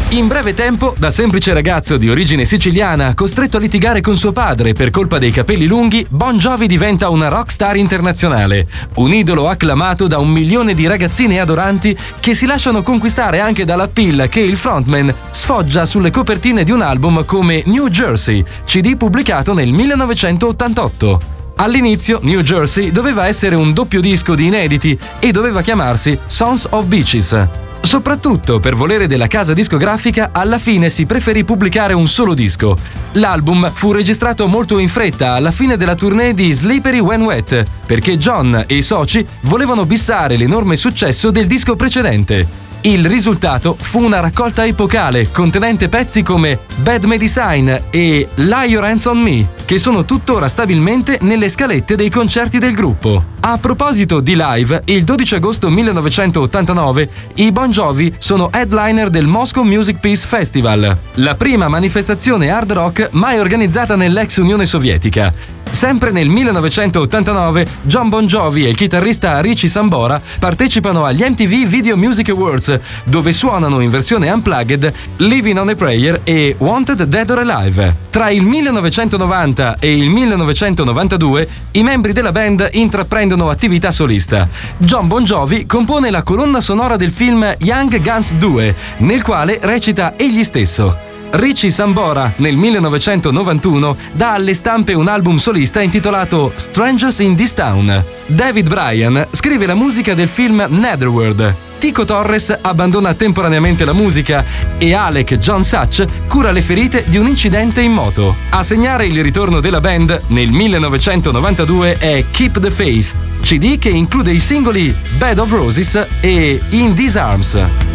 In breve tempo, da semplice ragazzo di origine siciliana, costretto a litigare con suo padre per colpa dei capelli lunghi, Bon Jovi diventa una rockstar internazionale, un idolo acclamato da 1 milione di ragazzine adoranti che si lasciano conquistare anche dall'appeal che il frontman sfoggia sulle copertine di un album come New Jersey, CD pubblicato nel 1988. All'inizio, New Jersey doveva essere un doppio disco di inediti e doveva chiamarsi Sons of Beaches. Soprattutto per volere della casa discografica, alla fine si preferì pubblicare un solo disco. L'album fu registrato molto in fretta alla fine della tournée di Slippery When Wet, perché John e i soci volevano bissare l'enorme successo del disco precedente. Il risultato fu una raccolta epocale contenente pezzi come Bad Medicine e Lay Your Hands on Me, che sono tuttora stabilmente nelle scalette dei concerti del gruppo. A proposito di live, il 12 agosto 1989 i Bon Jovi sono headliner del Moscow Music Peace Festival, la prima manifestazione hard rock mai organizzata nell'ex Unione Sovietica. Sempre nel 1989, Jon Bon Jovi e il chitarrista Richie Sambora partecipano agli MTV Video Music Awards, dove suonano in versione unplugged Living on a Prayer e Wanted Dead or Alive. Tra il 1990 e il 1992, i membri della band intraprendono attività solista. Jon Bon Jovi compone la colonna sonora del film Young Guns 2, nel quale recita egli stesso. Richie Sambora, nel 1991, dà alle stampe un album solista intitolato Strangers in This Town. David Bryan scrive la musica del film Netherworld. Tico Torres abbandona temporaneamente la musica e Alec John Such cura le ferite di un incidente in moto. A segnare il ritorno della band nel 1992 è Keep the Faith, CD che include i singoli Bed of Roses e In These Arms.